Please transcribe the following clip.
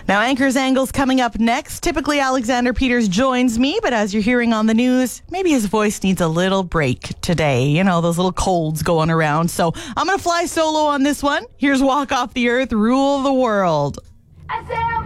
Now, Anchor's Angle's coming up next. Typically, Alexander Peters joins me, but as you're hearing on the news, maybe his voice needs a little break today. You know, those little colds going around. So I'm going to fly solo on this one. Here's Walk Off the Earth, Rule the World. I said